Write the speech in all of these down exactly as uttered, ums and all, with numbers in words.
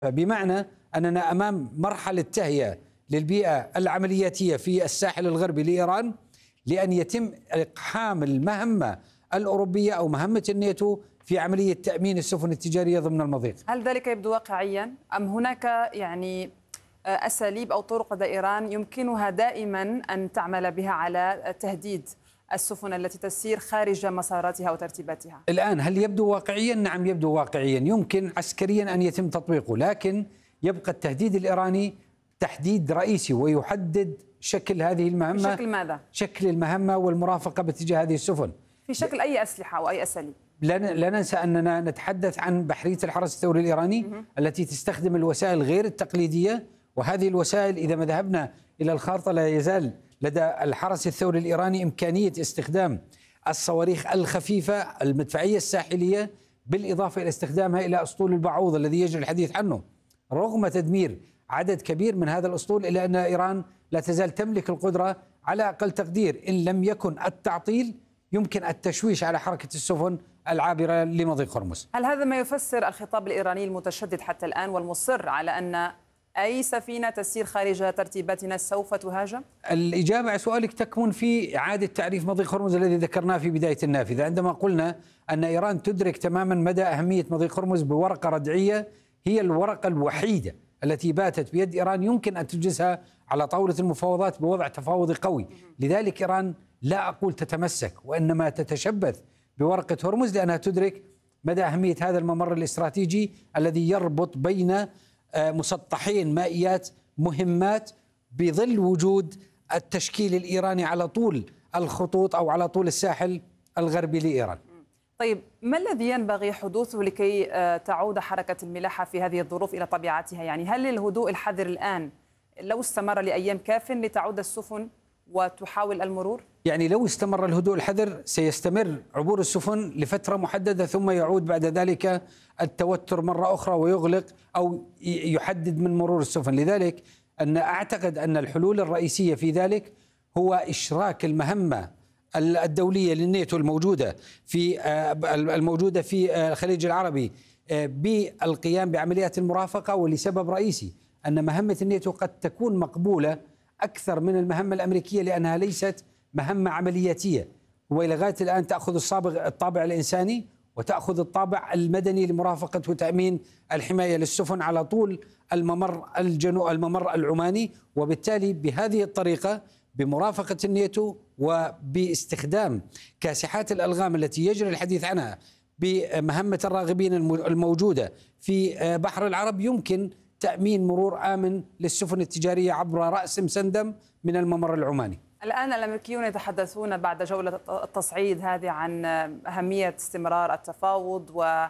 بمعنى أننا أمام مرحلة تهيئة للبيئة العملياتية في الساحل الغربي لإيران لأن يتم إقحام المهمة الأوروبية أو مهمة الناتو في عملية تأمين السفن التجارية ضمن المضيق. هل ذلك يبدو واقعيا أم هناك يعني أساليب أو طرق لدى إيران يمكنها دائما أن تعمل بها على تهديد السفن التي تسير خارج مساراتها وترتيباتها؟ الآن هل يبدو واقعيا؟ نعم يبدو واقعيا، يمكن عسكريا أن يتم تطبيقه، لكن يبقى التهديد الإيراني تحديد رئيسي ويحدد شكل هذه المهمة. شكل ماذا؟ شكل المهمة والمرافقة باتجاه هذه السفن. في شكل أي أسلحة أو أي أساليب؟ لا ننسى أننا نتحدث عن بحرية الحرس الثوري الإيراني م- التي تستخدم الوسائل غير التقليدية، وهذه الوسائل إذا ما ذهبنا إلى الخارطة لا يزال لدى الحرس الثوري الإيراني إمكانية استخدام الصواريخ الخفيفة المدفعية الساحلية، بالإضافة إلى استخدامها إلى أسطول البعوض الذي يجري الحديث عنه. رغم تدمير عدد كبير من هذا الأسطول إلا أن إيران لا تزال تملك القدرة على أقل تقدير إن لم يكن التعطيل يمكن التشويش على حركة السفن العابرة لمضيق هرمز. هل هذا ما يفسر الخطاب الإيراني المتشدد حتى الآن والمصر على أن أي سفينة تسير خارج ترتيباتنا سوف تهاجم؟ الإجابة على سؤالك تكمن في إعادة تعريف مضيق هرمز الذي ذكرناه في بداية النافذة، عندما قلنا أن إيران تدرك تماما مدى أهمية مضيق هرمز بورقة ردعية هي الورقة الوحيدة التي باتت بيد إيران يمكن أن تجلسها على طاولة المفاوضات بوضع تفاوضي قوي. لذلك إيران لا أقول تتمسك وإنما تتشبث بورقة هرمز لأنها تدرك مدى أهمية هذا الممر الاستراتيجي الذي يربط بين مسطحين مائيات مهمات بظل وجود التشكيل الإيراني على طول الخطوط أو على طول الساحل الغربي لإيران. طيب ما الذي ينبغي حدوثه لكي تعود حركة الملاحة في هذه الظروف إلى طبيعتها؟ يعني هل الهدوء الحذر الآن لو استمر لأيام كاف لتعود السفن وتحاول المرور؟ يعني لو استمر الهدوء الحذر سيستمر عبور السفن لفترة محددة ثم يعود بعد ذلك التوتر مرة أخرى ويغلق أو يحدد من مرور السفن. لذلك أن أعتقد أن الحلول الرئيسية في ذلك هو إشراك المهمة الدولية للناتو الموجودة في الموجودة في الخليج العربي بالقيام بعمليات المرافقة، ولسبب رئيسي أن مهمة الناتو قد تكون مقبولة أكثر من المهمة الأمريكية لأنها ليست مهمة عملياتية، وإلى غاية الآن تأخذ الصابغ الطابع الإنساني وتأخذ الطابع المدني لمرافقة وتأمين الحماية للسفن على طول الممر الجنو الممر العماني. وبالتالي بهذه الطريقة بمرافقة الناتو وباستخدام كاسحات الألغام التي يجري الحديث عنها بمهمة الراغبين الموجودة في بحر العرب يمكن تأمين مرور آمن للسفن التجارية عبر رأس مسندم من الممر العماني. الآن الأمريكيون يتحدثون بعد جولة التصعيد هذه عن أهمية استمرار التفاوض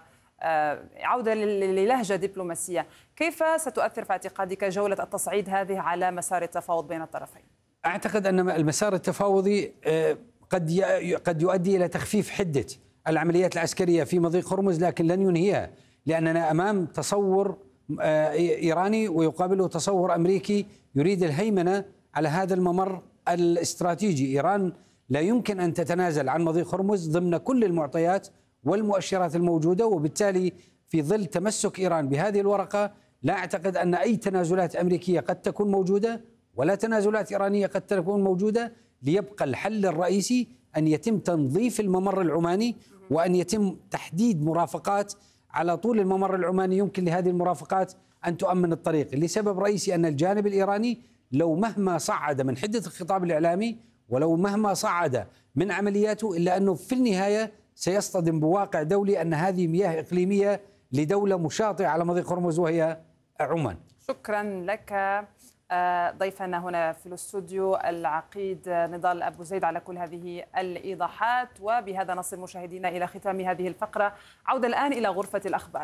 وعودة للهجة دبلوماسية. كيف ستؤثر في اعتقادك جولة التصعيد هذه على مسار التفاوض بين الطرفين؟ أعتقد أن المسار التفاوضي قد قد يؤدي إلى تخفيف حدة العمليات العسكرية في مضيق هرمز، لكن لن ينهيها، لأننا أمام تصور إيراني ويقابله تصور أمريكي يريد الهيمنة على هذا الممر الاستراتيجي. إيران لا يمكن أن تتنازل عن مضيق هرمز ضمن كل المعطيات والمؤشرات الموجودة، وبالتالي في ظل تمسك إيران بهذه الورقة لا أعتقد أن أي تنازلات أمريكية قد تكون موجودة ولا تنازلات إيرانية قد تكون موجودة. ليبقى الحل الرئيسي أن يتم تنظيف الممر العماني وأن يتم تحديد مرافقات على طول الممر العماني يمكن لهذه المرافقات أن تؤمن الطريق، لسبب رئيسي أن الجانب الإيراني لو مهما صعد من حدة الخطاب الإعلامي ولو مهما صعد من عملياته إلا أنه في النهاية سيصطدم بواقع دولي أن هذه مياه إقليمية لدولة مشاطئة على مضيق هرمز وهي عمان. شكرا لك ضيفنا هنا في الاستوديو العقيد نضال أبو زيد على كل هذه الإيضاحات. وبهذا نصل مشاهدينا إلى ختام هذه الفقرة. عودة الآن إلى غرفة الأخبار.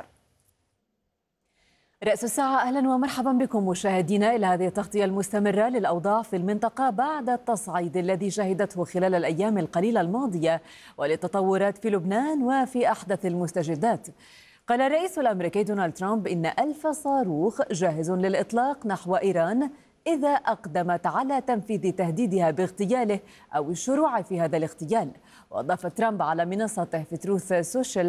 رأس الساعة، أهلا ومرحبا بكم مشاهدينا إلى هذه التغطية المستمرة للأوضاع في المنطقة بعد التصعيد الذي شهدته خلال الأيام القليلة الماضية وللتطورات في لبنان وفي أحدث المستجدات. قال الرئيس الأمريكي دونالد ترامب إن ألف صاروخ جاهز للإطلاق نحو إيران إذا أقدمت على تنفيذ تهديدها باغتياله أو الشروع في هذا الاغتيال. وأضاف ترامب على منصته في تروث سوشيال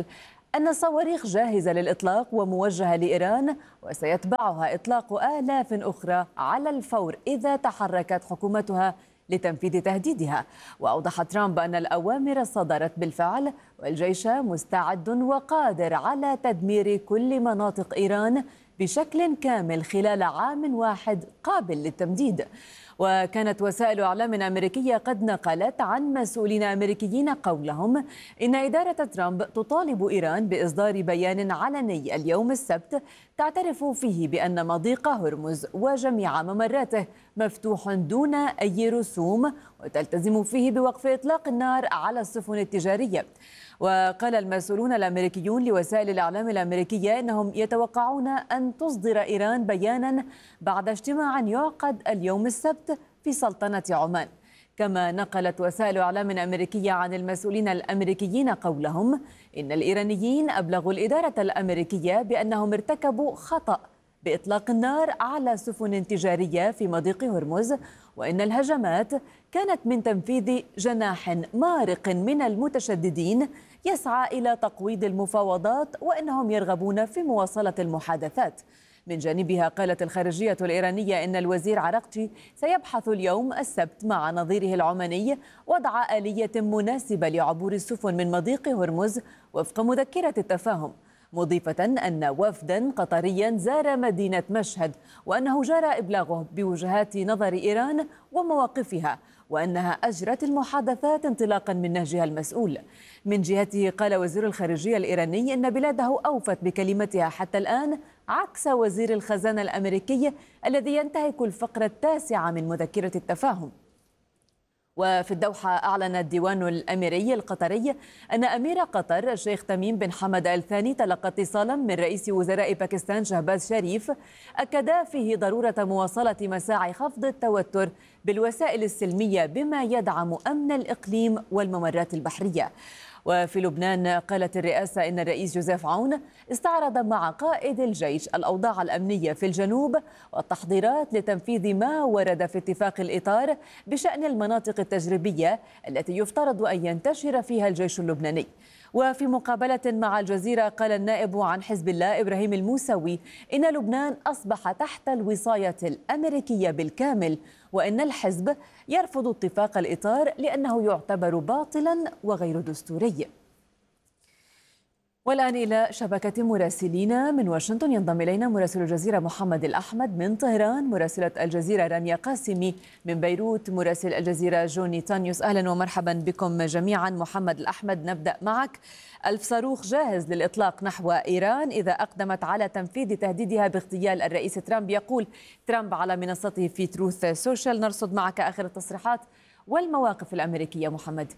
أن الصواريخ جاهزة للإطلاق وموجهة لإيران، وسيتبعها إطلاق آلاف أخرى على الفور إذا تحركت حكومتها لتنفيذ تهديدها. وأوضح ترامب أن الأوامر صدرت بالفعل، والجيش مستعد وقادر على تدمير كل مناطق إيران بشكل كامل خلال عام واحد قابل للتمديد. وكانت وسائل إعلام أمريكية قد نقلت عن مسؤولين أمريكيين قولهم إن إدارة ترامب تطالب إيران بإصدار بيان علني اليوم السبت تعترف فيه بأن مضيق هرمز وجميع ممراته مفتوح دون أي رسوم، وتلتزم فيه بوقف إطلاق النار على السفن التجارية. وقال المسؤولون الأمريكيون لوسائل الإعلام الأمريكية إنهم يتوقعون أن تصدر إيران بيانا بعد اجتماع يعقد اليوم السبت في سلطنة عمان. كما نقلت وسائل إعلام أمريكية عن المسؤولين الأمريكيين قولهم إن الإيرانيين أبلغوا الإدارة الأمريكية بأنهم ارتكبوا خطأ بإطلاق النار على سفن تجارية في مضيق هرمز، وإن الهجمات كانت من تنفيذ جناح مارق من المتشددين يسعى إلى تقويض المفاوضات، وإنهم يرغبون في مواصلة المحادثات. من جانبها قالت الخارجية الإيرانية إن الوزير عراقجي سيبحث اليوم السبت مع نظيره العماني وضع آلية مناسبة لعبور السفن من مضيق هرمز وفق مذكرة التفاهم، مضيفة أن وفدا قطريا زار مدينة مشهد، وأنه جرى إبلاغه بوجهات نظر إيران ومواقفها، وأنها أجرت المحادثات انطلاقا من نهجها المسؤول. من جهته قال وزير الخارجية الإيراني إن بلاده أوفت بكلمتها حتى الآن، عكس وزير الخزانة الأمريكي الذي ينتهك الفقرة التاسعة من مذكرة التفاهم. وفي الدوحة أعلن الديوان الأميري القطري أن أمير قطر الشيخ تميم بن حمد آل ثاني تلقى اتصالا من رئيس وزراء باكستان شهباز شريف أكد فيه ضرورة مواصلة مساعي خفض التوتر بالوسائل السلمية بما يدعم أمن الإقليم والممرات البحرية. وفي لبنان قالت الرئاسة إن الرئيس جوزيف عون استعرض مع قائد الجيش الأوضاع الأمنية في الجنوب والتحضيرات لتنفيذ ما ورد في اتفاق الإطار بشأن المناطق التجريبية التي يفترض أن ينتشر فيها الجيش اللبناني. وفي مقابلة مع الجزيرة قال النائب عن حزب الله إبراهيم الموسوي إن لبنان أصبح تحت الوصاية الأمريكية بالكامل، وإن الحزب يرفض اتفاق الإطار لأنه يعتبر باطلا وغير دستوري. والآن إلى شبكة مراسلين من واشنطن، ينضم إلينا مراسل الجزيرة محمد الأحمد، من طهران مراسلة الجزيرة رانيا قاسمي، من بيروت مراسل الجزيرة جوني تانيوس. أهلا ومرحبا بكم جميعا. محمد الأحمد، نبدأ معك. ألف صاروخ جاهز للإطلاق نحو إيران إذا أقدمت على تنفيذ تهديدها باغتيال الرئيس ترامب، يقول ترامب على منصته في تروث سوشيال. نرصد معك آخر التصريحات والمواقف الأمريكية. محمد.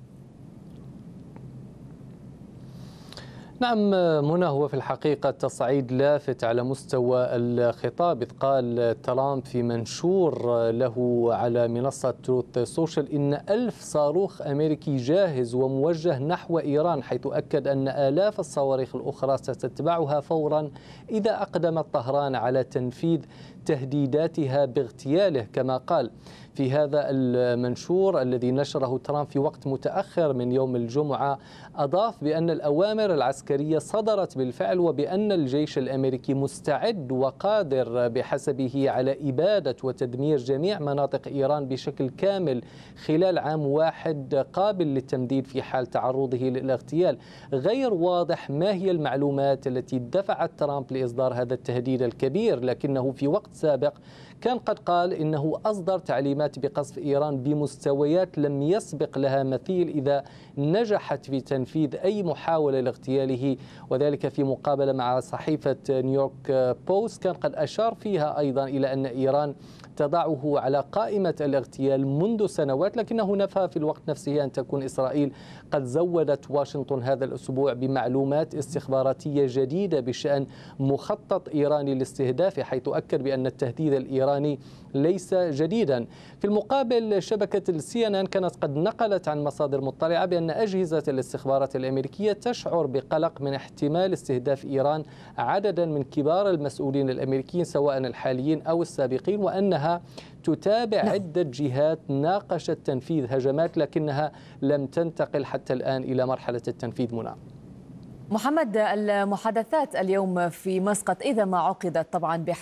نعم منى، هو في الحقيقة تصعيد لافت على مستوى الخطاب، إذ قال ترامب في منشور له على منصة تروث سوشيال إن ألف صاروخ أمريكي جاهز وموجه نحو إيران، حيث أكد أن آلاف الصواريخ الأخرى ستتبعها فورا إذا أقدمت طهران على تنفيذ تهديداتها باغتياله. كما قال في هذا المنشور الذي نشره ترامب في وقت متأخر من يوم الجمعة، أضاف بأن الأوامر العسكرية صدرت بالفعل، وبأن الجيش الأمريكي مستعد وقادر بحسبه على إبادة وتدمير جميع مناطق إيران بشكل كامل خلال عام واحد قابل للتمديد في حال تعرضه للاغتيال. غير واضح ما هي المعلومات التي دفعت ترامب لإصدار هذا التهديد الكبير، لكنه في وقت سابق كان قد قال إنه أصدر تعليمات بقصف إيران بمستويات لم يسبق لها مثيل إذا نجحت في تنفيذ أي محاولة لاغتياله، وذلك في مقابلة مع صحيفة نيويورك بوست كان قد أشار فيها أيضا إلى أن إيران تضعه على قائمة الاغتيال منذ سنوات، لكنه نفى في الوقت نفسه أن تكون إسرائيل قد زودت واشنطن هذا الأسبوع بمعلومات استخباراتية جديدة بشأن مخطط إيراني لاستهدافه، حيث أكد بأن التهديد الإيراني ليس جديدا. في المقابل شبكة السي ان ان كانت قد نقلت عن مصادر مطلعة بأن أجهزة الاستخبارات الأمريكية تشعر بقلق من احتمال استهداف إيران عددا من كبار المسؤولين الأمريكيين سواء الحاليين أو السابقين، وأنها تتابع عدة جهات ناقشت تنفيذ هجمات لكنها لم تنتقل حتى الآن إلى مرحلة التنفيذ. منى. محمد، المحادثات اليوم في مسقط إذا ما عقدت طبعا